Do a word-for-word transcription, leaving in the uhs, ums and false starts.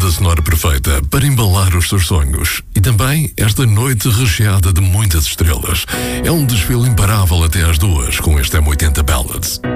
banda sonora perfeita para embalar os seus sonhos. E também esta noite recheada de muitas estrelas. É um desfile imparável até às duas com este M oitenta Ballads.